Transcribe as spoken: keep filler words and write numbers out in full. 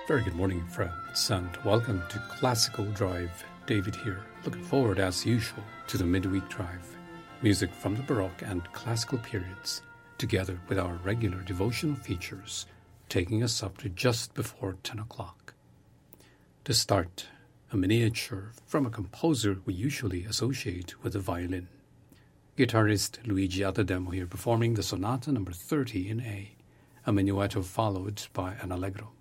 Very good morning, friends, and welcome to Classical Drive. David here, looking forward as usual to the midweek drive. Music from the Baroque and classical periods, together with our regular devotional features, taking us up to just before ten o'clock. To start, a miniature from a composer we usually associate with the violin. Guitarist Luigi Attademo here performing the Sonata number thirty in A, a minuetto followed by an allegro.